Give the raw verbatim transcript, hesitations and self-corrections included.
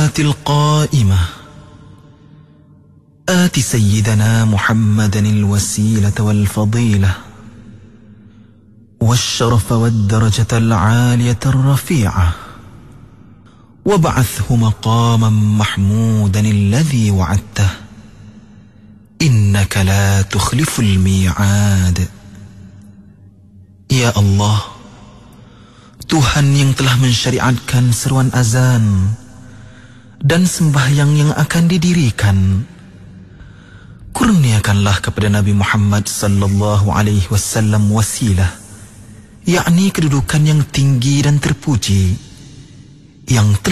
الصلاة القائمة آت سيدنا محمدا الوسيلة والفضيلة والشرف والدرجة العالية الرفيعة وابعثه مقاما محمودا الذي وعدته إنك لا تخلف الميعاد. Ya Allah, Tuhan yang telah mensyariatkan seruan azan dan sembahyang yang akan didirikan, kurniakanlah kepada Nabi Muhammad sallallahu alaihi wasallam wasilah, yakni kedudukan yang tinggi dan terpuji yang